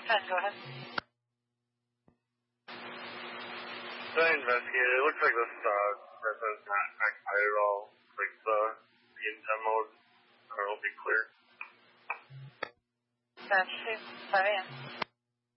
Go ahead. Investigator, it looks like this resident's not excited at all. Like the intent mode will be clear. That's 5 a.m.